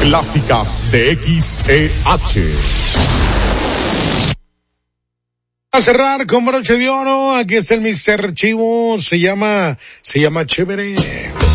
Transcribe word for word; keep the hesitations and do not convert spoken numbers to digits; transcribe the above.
clásicas de X E H. A cerrar con broche de oro, aquí está el mister Chivo, se llama, se llama Chévere.